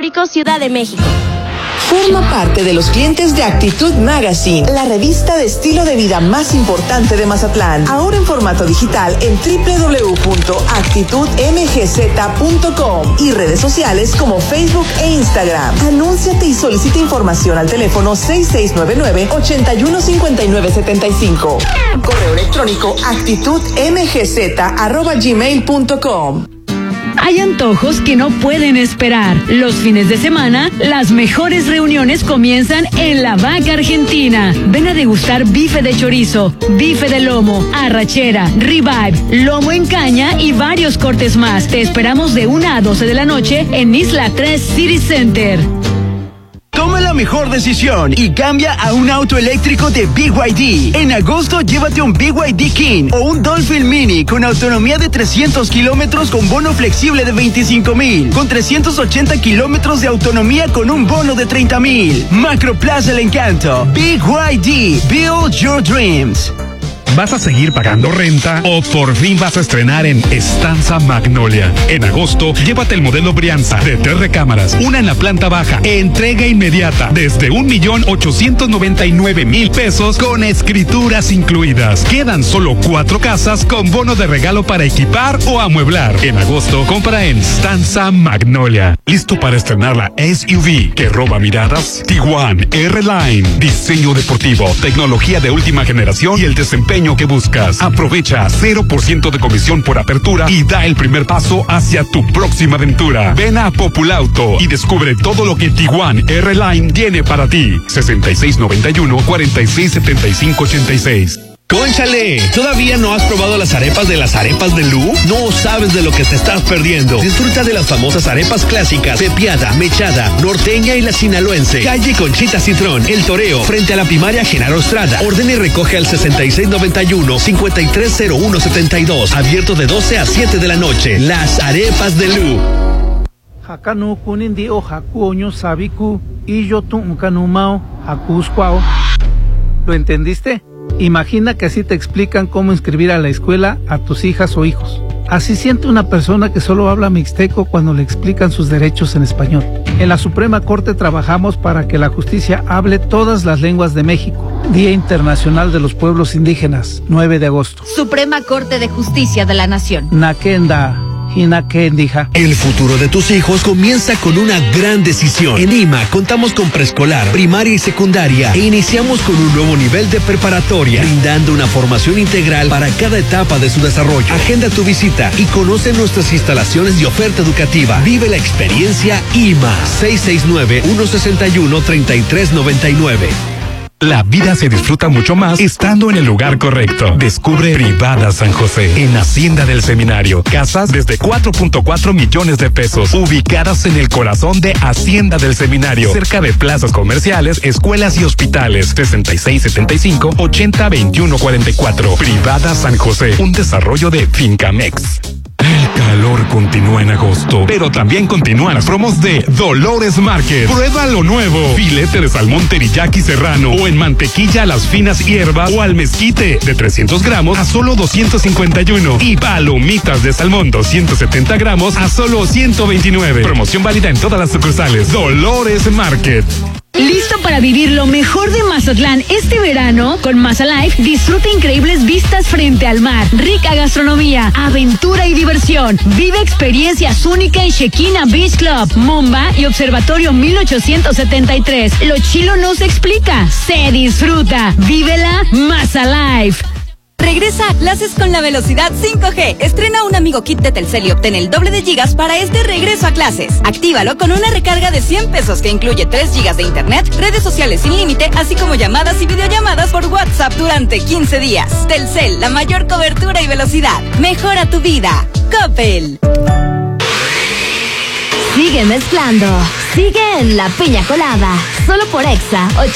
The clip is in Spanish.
Histórico, Ciudad de México. Forma parte de los clientes de Actitud Magazine, la revista de estilo de vida más importante de Mazatlán. Ahora en formato digital en www.actitudmgz.com y redes sociales como Facebook e Instagram. Anúnciate y solicita información al teléfono 6699-815975. Correo electrónico actitudmgz@gmail.com. Hay antojos que no pueden esperar. Los fines de semana, las mejores reuniones comienzan en La Vaca Argentina. Ven a degustar bife de chorizo, bife de lomo, arrachera, ribeye, lomo en caña y varios cortes más. Te esperamos de 1 a 12 de la noche en Isla 3 City Center. Toma la mejor decisión y cambia a un auto eléctrico de BYD. En agosto, llévate un BYD King o un Dolphin Mini con autonomía de 300 kilómetros con bono flexible de 25,000, con 380 kilómetros de autonomía con un bono de 30,000. Macroplaza El Encanto. BYD. Build your dreams. ¿Vas a seguir pagando renta o por fin vas a estrenar en Estanza Magnolia? En agosto, llévate el modelo Brianza de 3 recámaras, una en la planta baja, entrega inmediata desde 1,899,000 pesos con escrituras incluidas. Quedan solo 4 casas con bono de regalo para equipar o amueblar. En agosto, compra en Estanza Magnolia. ¿Listo para estrenar la SUV que roba miradas? Tiguan R-Line. Diseño deportivo, tecnología de última generación y el desempeño que buscas. Aprovecha 0% de comisión por apertura y da el primer paso hacia tu próxima aventura. Ven a Populauto y descubre todo lo que Tiguan R-Line tiene para ti. 6691-467586. ¡Cónchale! ¿Todavía no has probado las arepas de Lu? No sabes de lo que te estás perdiendo. Disfruta de las famosas arepas clásicas, pepiada, mechada, norteña y la sinaloense. Calle Conchita Citrón, El Toreo, frente a la primaria Genaro Estrada. Ordena y recoge al 6691-530172. Abierto de 12 a 7 de la noche. Las arepas de Lu. Hakanu kunindi o hakuoño sabiku y yo tuncanumao hakuscuao. ¿Lo entendiste? Imagina que así te explican cómo inscribir a la escuela a tus hijas o hijos. Así siente una persona que solo habla mixteco cuando le explican sus derechos en español. En la Suprema Corte trabajamos para que la justicia hable todas las lenguas de México. Día Internacional de los Pueblos Indígenas, 9 de agosto. Suprema Corte de Justicia de la Nación. Nakenda. El futuro de tus hijos comienza con una gran decisión. En IMA contamos con preescolar, primaria y secundaria e iniciamos con un nuevo nivel de preparatoria, brindando una formación integral para cada etapa de su desarrollo. Agenda tu visita y conoce nuestras instalaciones y oferta educativa. Vive la experiencia IMA. 669-161-3399. La vida se disfruta mucho más estando en el lugar correcto. Descubre Privada San José en Hacienda del Seminario. Casas desde 4.4 millones de pesos, ubicadas en el corazón de Hacienda del Seminario, cerca de plazas comerciales, escuelas y hospitales. 6675-802144. Privada San José, un desarrollo de Fincamex. El calor continúa en agosto, pero también continúan las promos de Dolores Market. Prueba lo nuevo: filete de salmón teriyaki serrano o en mantequilla a las finas hierbas o al mezquite de 300 gramos a solo 251 y palomitas de salmón 270 gramos a solo 129. Promoción válida en todas las sucursales. Dolores Market. ¿Listo para vivir lo mejor de Mazatlán este verano? Con Mazalife disfruta increíbles vistas frente al mar, rica gastronomía, aventura y diversión. Vive experiencias únicas en Shekina Beach Club, Momba y Observatorio 1873. Lo chilo no se explica, se disfruta. Vívela Mazalife. Regresa a clases con la velocidad 5G. Estrena un amigo kit de Telcel y obtén el doble de gigas para este regreso a clases. Actívalo con una recarga de 100 pesos que incluye 3 gigas de internet, redes sociales sin límite, así como llamadas y videollamadas por WhatsApp durante 15 días. Telcel, la mayor cobertura y velocidad. Mejora tu vida. Coppel. Sigue mezclando. Sigue en La Piña Colada. Solo por Exa 89.